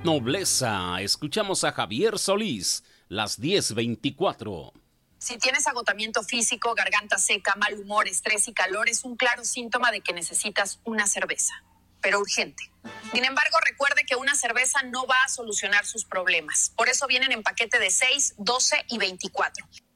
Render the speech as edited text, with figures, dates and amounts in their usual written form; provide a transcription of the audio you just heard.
Nobleza, escuchamos a Javier Solís, las 10:24. Si tienes agotamiento físico, garganta seca, mal humor, estrés y calor, es un claro síntoma de que necesitas una cerveza, pero urgente. Sin embargo, recuerde que una cerveza no va a solucionar sus problemas. Por eso vienen en paquete de 6, 12 y 24.